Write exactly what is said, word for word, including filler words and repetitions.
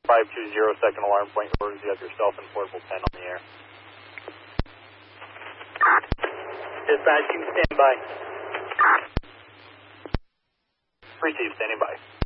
five two zero, second alarm point orders. You have yourself and portable ten on the air. Dispatch, you can stand by. Receive, standing by.